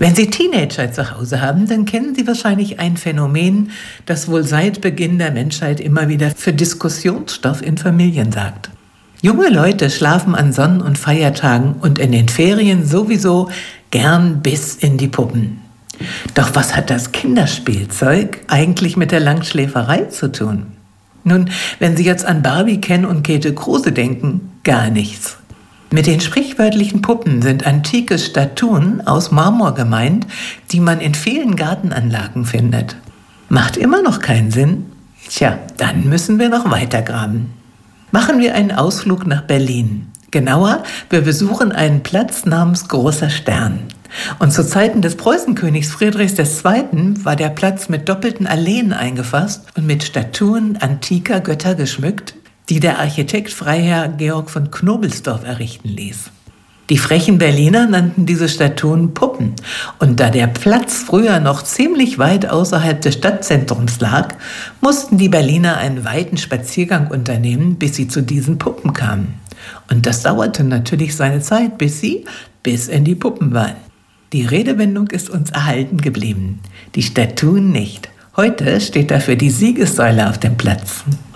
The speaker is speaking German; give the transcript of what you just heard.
Wenn Sie Teenager zu Hause haben, dann kennen Sie wahrscheinlich ein Phänomen, das wohl seit Beginn der Menschheit immer wieder für Diskussionsstoff in Familien sorgt. Junge Leute schlafen an Sonn- und Feiertagen und in den Ferien sowieso gern bis in die Puppen. Doch was hat das Kinderspielzeug eigentlich mit der Langschläferei zu tun? Nun, wenn Sie jetzt an Barbie, Ken und Käthe Kruse denken, gar nichts. Mit den sprichwörtlichen Puppen sind antike Statuen aus Marmor gemeint, die man in vielen Gartenanlagen findet. Macht immer noch keinen Sinn? Tja, dann müssen wir noch weiter graben. Machen wir einen Ausflug nach Berlin. Genauer, wir besuchen einen Platz namens Großer Stern. Und zu Zeiten des Preußenkönigs Friedrichs II. War der Platz mit doppelten Alleen eingefasst und mit Statuen antiker Götter geschmückt, die der Architekt Freiherr Georg von Knobelsdorff errichten ließ. Die frechen Berliner nannten diese Statuen Puppen. Und da der Platz früher noch ziemlich weit außerhalb des Stadtzentrums lag, mussten die Berliner einen weiten Spaziergang unternehmen, bis sie zu diesen Puppen kamen. Und das dauerte natürlich seine Zeit, bis in die Puppen waren. Die Redewendung ist uns erhalten geblieben, die Statuen nicht. Heute steht dafür die Siegessäule auf dem Platz.